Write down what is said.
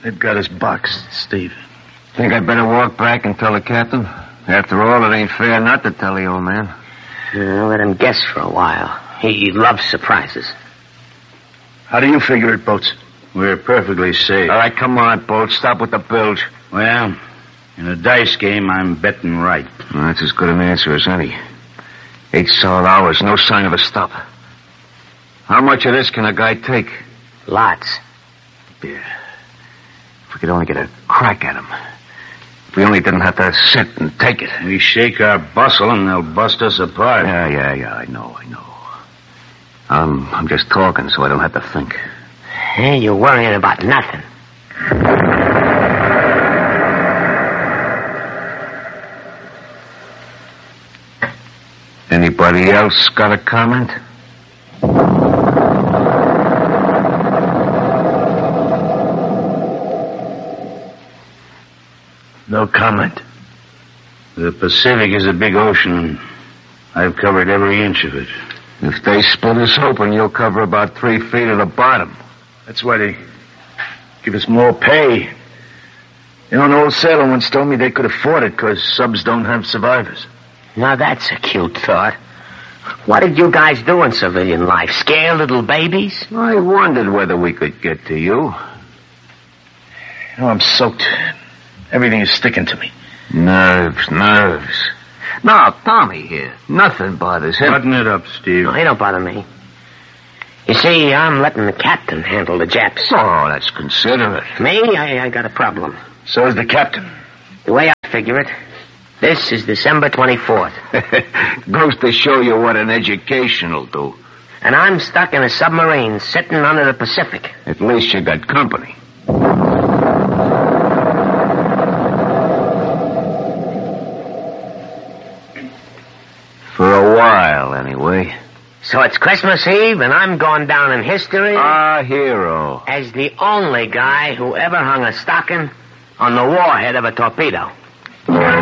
They've got us boxed, Steve. Think I'd better walk back and tell the captain? After all, it ain't fair not to tell the old man. Let him guess for a while. He loves surprises. How do you figure it, Boats? We're perfectly safe. All right, come on, Bolt. Stop with the bilge. Well, in a dice game, I'm betting right. Well, that's as good an answer as any. 8 solid hours, no sign of a stop. How much of this can a guy take? Lots. Yeah. If we could only get a crack at him. If we only didn't have to sit and take it. We shake our bustle and they'll bust us apart. Yeah, I know. I'm just talking so I don't have to think. Hey, you're worrying about nothing. Anybody else got a comment? No comment. The Pacific is a big ocean. I've covered every inch of it. If they split us open, you'll cover about 3 feet at the bottom. That's why they give us more pay. You know, an old sailor once told me they could afford it because subs don't have survivors. Now, that's a cute thought. What did you guys do in civilian life? Scare little babies? I wondered whether we could get to you. You know, I'm soaked. Everything is sticking to me. Nerves. No, Tommy here. Nothing bothers him. Button it up, Steve. No, he don't bother me. You see, I'm letting the captain handle the Japs. Oh, that's considerate. Me? I got a problem. So is the captain. The way I figure it, this is December 24th. Goes to show you what an education will do. And I'm stuck in a submarine sitting under the Pacific. At least you got company. For a while, anyway. So it's Christmas Eve, and I'm going down in history Our hero. as the only guy who ever hung a stocking on the warhead of a torpedo.